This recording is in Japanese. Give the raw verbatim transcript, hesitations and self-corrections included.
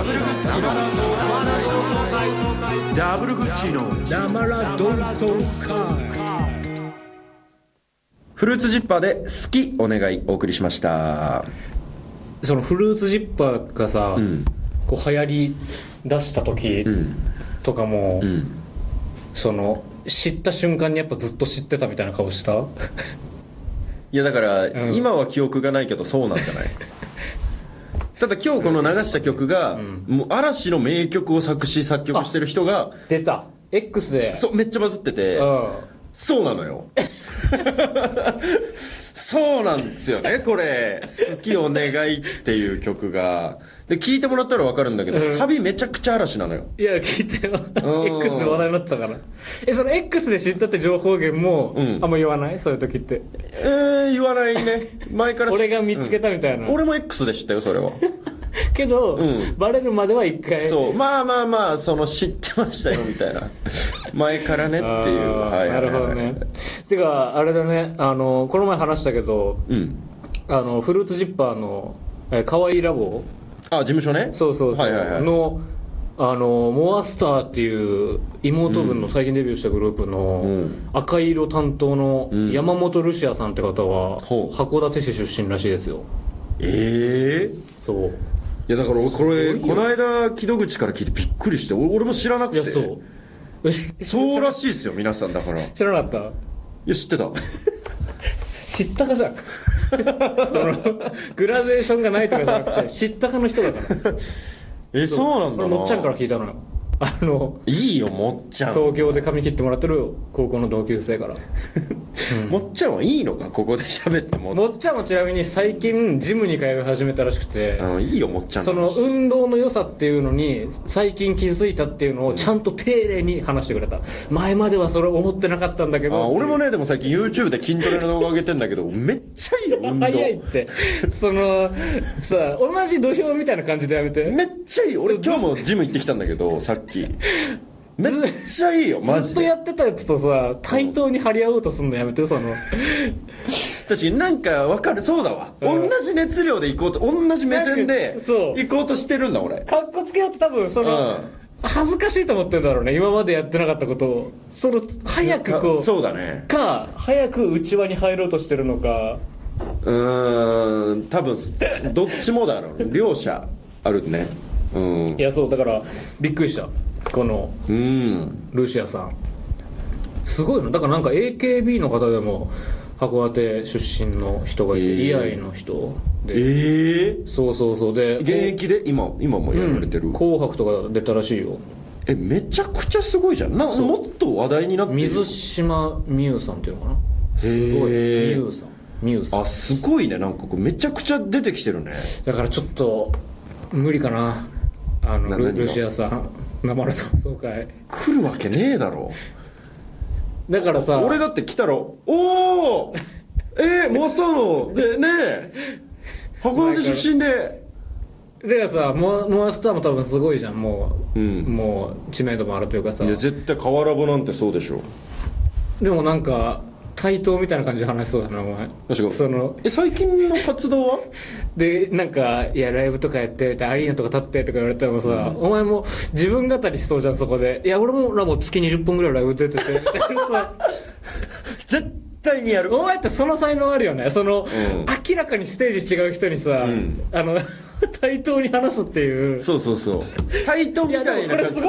ダブルグッチのダブルグッチの生ラ同窓会。 フルーツジッパーで好きお願いお送りしました。 そのフルーツジッパーがさ、うん、こう流行り出した時とかも、うんうん、その知った瞬間にやっぱずっと知ってたみたいな顔した？いやだから、うん、今は記憶がないけどそうなんじゃない？ただ今日この流した曲が、うん、もう嵐の名曲を作詞作曲してる人が出た X でそうめっちゃバズってて、うん、そうなのよ。そうなんですよねこれ好きお願いっていう曲がで聞いてもらったら分かるんだけど、うん、サビめちゃくちゃ嵐なのよ。 いや聞いてよ X で話題になってたから。えその X で知ったって情報源も、うん、あんま言わないそういう時って。 えー言わないね前から俺が見つけたみたいな、 うん、俺も X で知ったよそれはけど、うん、バレるまでは一回そうまあまあまあその知ってましたよみたいな前からねっていう、 はい、なるほどね。てかあれだねあのこの前話したけど、うん、あのフルーツジッパーのえかわいいラボあ事務所ねそうそうそう、はいはいはい、のあのモアスターっていう妹分の最近デビューしたグループの赤色担当の山本ルシアさんって方は函館市出身らしいですよ。 ええー、 そういやだから俺これこの間木戸口から聞いてびっくりして俺も知らなくて。いやそうそうらしいですよ皆さんだから知らなかった？いや知ってた知ったかじゃんそのグラデーションがないとかじゃなくて知ったかの人だからえそうなんだな。 もっちゃんから聞いたのよ。あのいいよもっちゃん東京で髪切ってもらってる高校の同級生から、 うん、もっちゃんはいいのかここで喋っても。 もっちゃんもちなみに最近ジムに通い始めたらしくて、 あのいいよもっちゃんその運動の良さっていうのに最近気づいたっていうのをちゃんと丁寧に話してくれた。前まではそれ思ってなかったんだけど。 あ俺もねでも最近 YouTube で筋トレの動画上げてんだけどめっちゃいいよ運動早いってそのさ同じ土俵みたいな感じでやめて。 めっちゃいい。俺今日もジム行ってきたんだけどさっきめっちゃいいよマジで。 ずっとやってたやつとさ対等に張り合おうとするのやめて。その確かになんか分かるそうだわ、うん、同じ熱量で行こうと同じ目線で行こうとしてるんだ俺。 かっこつけようって多分その、うん、恥ずかしいと思ってるんだろうね今までやってなかったことを。その早くこうそうだねか早く内輪に入ろうとしてるのか。 うーん多分どっちもだろう両者あるね。うん、 いやそうだからびっくりしたこのルシアさんすごいのだからなんか エーケービー の方でも函館出身の人がいて、えー、居合の人でええー、 そうそうそうで現役で今今もやられてる、 うん、紅白とか出たらしいよ。 えめちゃくちゃすごいじゃんな。もっと話題になってる。 水島美優さんっていうのかな。すごい美優さん美優さんあすごいねなんかこうめちゃくちゃ出てきてるね。 だからちょっと無理かなあの ル, ルシアさん生の同窓会来るわけねえだろ。 だからさ俺だって来たらおおえー、マスターのでね函館出身でだからさモモアスターも多分すごいじゃんもう、うん、もう知名度もあるというかさ。 いや絶対河原ボなんてそうでしょ。 でもなんか対等みたいな感じで話しそうだなお前。 確かそのえ最近の活動はでなんかいやライブとかやってアリーナとか立ってとか言われてもさ、うん、お前も自分語りしそうじゃんそこで。いや俺もらも月にじゅっぽんぐらいライブ出てて絶対にやる。 お前ってその才能あるよね。その、うん、明らかにステージ違う人にさ、うん、あの対等に話すっていう。 そうそうそう対等みたいな。